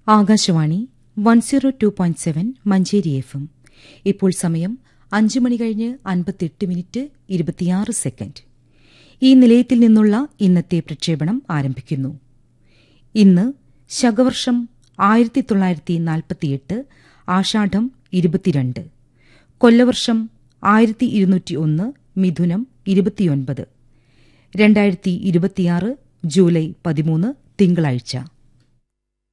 Akashvani 102.7 Manjeri F M. ഇപ്പോൾ സമയം 5 മണി കഴിഞ്ഞ് 58 മിനിറ്റ് 26 സെക്കൻഡ്. ഈ നിലയത്തിൽ നിന്നുള്ള ഇന്നത്തെ പ്രക്ഷേപണം ആരംഭിക്കുന്നു. ഇന്ന് ശകവർഷം 1948 ആഷാഢം 22, കൊല്ലവർഷം 1201 മിഥുനം 29, 2026 ജൂലൈ 13 തിങ്കളാഴ്ച.